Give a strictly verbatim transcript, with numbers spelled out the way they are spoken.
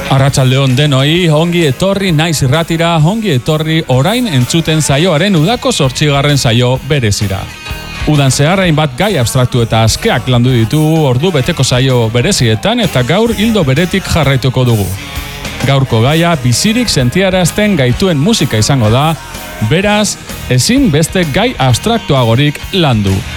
Arratsaldeon denoi, ongi etorri naiz irratira, ongi etorri orain entzuten saioaren udako zortzigarren saio berezira. Udan zehar hainbat gai abstraktu eta askeak landu ditu ordu beteko saio berezietan eta gaur hildo beretik jarraituko dugu. Gaurko gaia bizirik sentiarazten gaituen musika izango da, beraz, ezin beste gai abstraktuagorik landu.